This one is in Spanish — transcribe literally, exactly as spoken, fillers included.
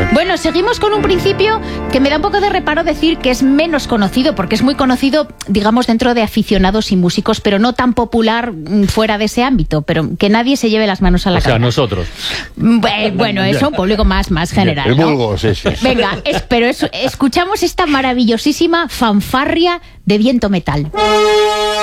Bueno, seguimos con un principio que me da un poco de reparo decir que es menos conocido, porque es muy conocido, digamos, dentro de aficionados y músicos, pero no tan popular fuera de ese ámbito, pero que nadie se lleve las manos a la O sea, cabeza. nosotros. Bueno, eso, un público más, más general, El ¿no? vulgo, sí, sí. Venga, es, pero es, escuchamos esta maravillosísima fanfarria de viento metal.